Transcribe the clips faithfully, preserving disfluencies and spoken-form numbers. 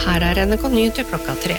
Her er N R K Nyheter klokka tre.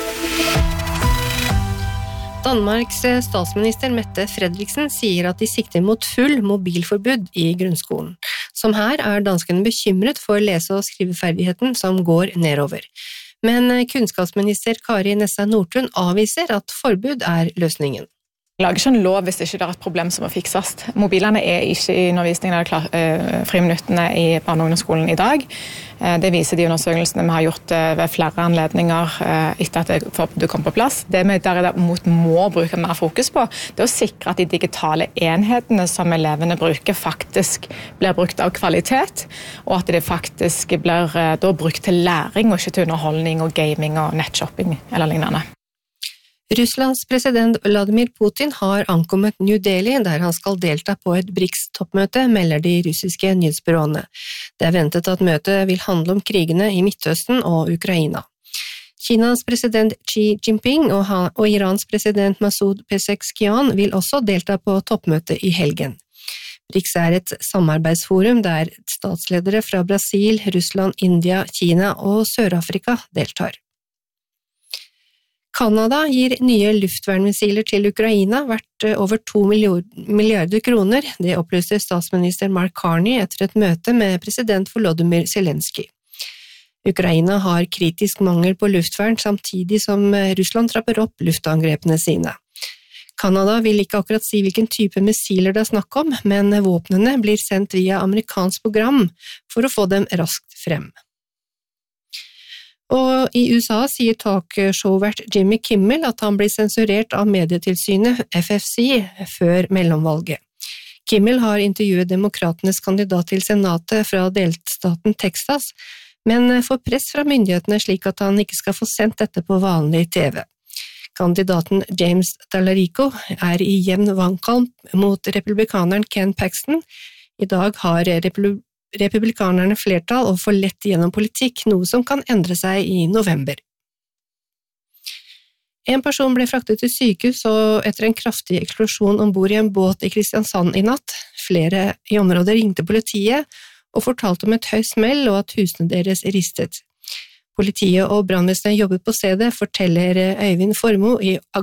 Danmarks statsminister Mette Frederiksen sier at de sikter mot full mobilforbud i grunnskolen. Som her er danskene bekymret for lese- og skriveferdigheten som går nedover. Men kunnskapsminister Kari Nessa Nordtun avviser at forbud er løsningen. Jeg lager ikke en lov hvis ikke det er et problem som må fikses. Mobilene er ikke i undervisningen eller uh, friminuttene i barne- og ungdomsskolen i dag. Uh, det viser de undersøkelsene vi har gjort uh, ved flere anledninger uh, etter at det forbudet kom på plass. Det vi derimot må bruke mer fokus på, det er å sikre at de digitale enhetene som elevene bruker faktisk blir brukt av kvalitet, og at det faktisk blir uh, da brukt til læring og ikke til underholdning og gaming og nettshopping eller lignende. Russlands president Vladimir Putin har ankommet New Delhi, der han skal delta på et BRICS-toppmøte, melder de russiske nyhetsbyråene. Det er ventet at møtet vil handle om krigene i Midtøsten og Ukraina. Kinas president Xi Jinping og, han, og Irans president Masoud Pezeshkian vil også delta på toppmøtet i helgen. BRICS er et samarbeidsforum der statsledere fra Brasil, Russland, India, Kina og Sør-Afrika deltar. Kanada gir nye luftvernmissiler til Ukraina verdt over to milliarder kroner, det opplyste statsminister Mark Carney etter et møte med president Volodymyr Zelensky. Ukraina har kritisk mangel på luftvern samtidig som Russland trapper opp luftangrepene sine. Kanada vil ikke akkurat si hvilken type missiler det er snakk om, men våpnene blir sendt via amerikansk program for å få dem raskt frem. Og i U S A sier talkshowvert Jimmy Kimmel at han blir sensurert av medietilsynet F F C før mellomvalget. Kimmel har intervjuet demokratenes kandidat til senatet fra delstaten Texas, men får press fra myndighetene slik at han ikke skal få sendt dette på vanlig T V. Kandidaten James Tallarico er i jevn vannkamp mot republikaneren Ken Paxton. I dag har republikanerne Republikanerne flertall og får lett gjennom politikk, noe som kan endre seg i november. En person ble fraktet til sykehus og etter en kraftig eksplosjon ombord i en båt i Kristiansand i natt. Flere i området ringte politiet og fortalte om et høyt smell og at husene deres ristet. Politiet og brannvesenet jobbet på stedet, forteller Øyvind Formoe i